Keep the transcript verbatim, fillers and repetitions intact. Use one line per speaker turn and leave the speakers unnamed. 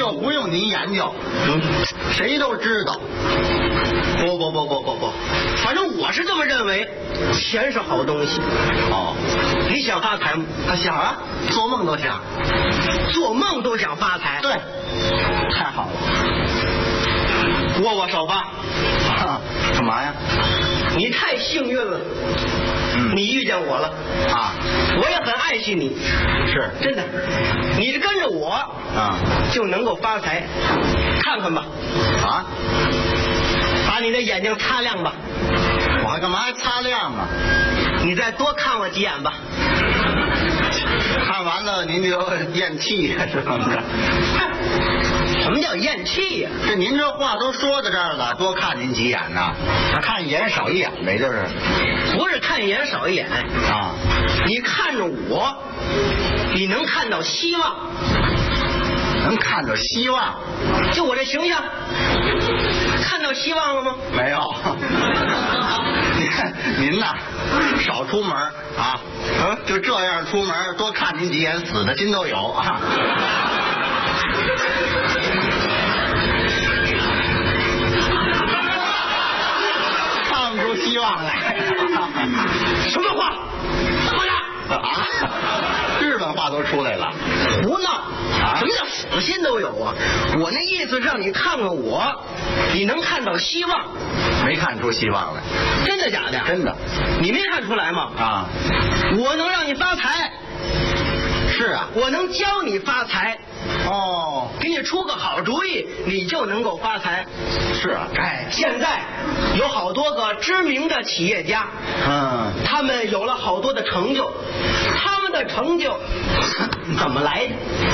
个不用您研究，嗯，谁都知道。不不不不不不，
反正我是这么认为，钱是好东西。
哦，
你想发财吗？
他想啊，做梦都想，
做梦都想发财。
对，太好了。
握握手吧。
啊，干嘛呀？
你太幸运了。嗯，你遇见我了
啊！
我也很爱惜你，
是
真的。你跟着我
啊，
就能够发财。看看吧，
啊，
把你的眼睛擦亮吧。
我还干嘛还擦亮啊？
你再多看我几眼吧。
看完了您就咽气是不是？
什么叫咽气呀？
这您这话都说到这儿了，多看您几眼呐？看一眼少一眼呗，就是。
不是看一眼少一眼
啊！
你看着我，你能看到希望，
能看到希望。
就我这形象，看到希望了吗？
没有。你看您呐，少出门啊，嗯，就这样出门，多看您几眼，死的心都有啊。看不出希望来。
什么话？回答
啊！日本话都出来了。
胡闹！啊、什么叫死心都有啊？我那意思让你看看我，你能看到希望。
没看出希望来。
真的假的？
真的。
你没看出来吗？
啊！
我能让你发财。
是啊，
我能教你发财。
哦，
给你出个好主意，你就能够发财。
是啊，
哎，现在有好多个知名的企业家，
嗯，
他们有了好多的成就，他们的成就怎么来的？